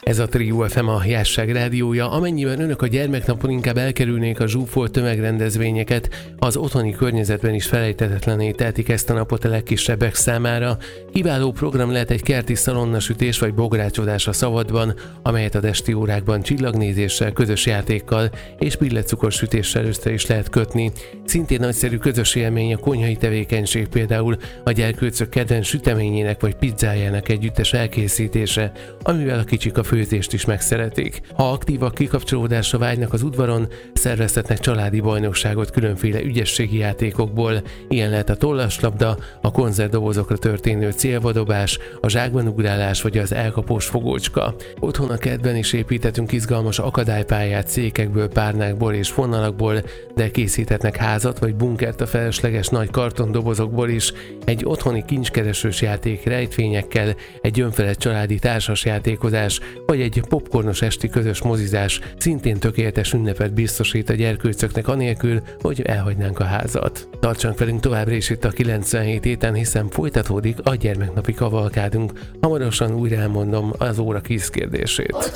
Ez a Trio FM, a Jásság rádiója. Amennyiben önök a gyermeknapon inkább elkerülnék a zsúfolt tömegrendezvényeket, az otthoni környezetben is felejthetetlenné tehetik ezt a napot a legkisebbek számára. Kiváló program lehet egy kerti szalonnasütés vagy bográcsodás a szabadban, amelyet a esti órákban csillagnézéssel, közös játékkal és billencukorsütéssel össze is lehet kötni. Szintén nagyszerű közös élmény a konyhai tevékenység, például a gyerkőcök kedvenc süteményének vagy pizzájának együttes elkészítése, amivel a kicsik a főzést is megszeretik. Ha aktívak kikapcsolódásra vágynak az udvaron, szervezhetnek családi bajnokságot különféle ügyességi játékokból. Ilyen lehet a tollaslabda, a konzervdobozokra történő célvadobás, a zsákbanugrálás vagy az elkapós fogócska. Otthon a kertben is építhetünk izgalmas akadálypályát székekből, párnákból és fonalakból, de készíthetnek házat vagy bunkert a felesleges nagy kartondobozokból is. Egy otthoni kincskeresős játék rejtvényekkel, egy önfelett családi társasjátékozás vagy egy popcornos esti közös mozizás szintén tökéletes ünnepet biztosít a gyerkőcöknek anélkül, hogy elhagynánk a házat. Tartsanak velünk továbbra is itt a 97 héten, hiszen folytatódik a gyermeknapi kavalkádunk. Hamarosan újra elmondom az óra 10 kérdését.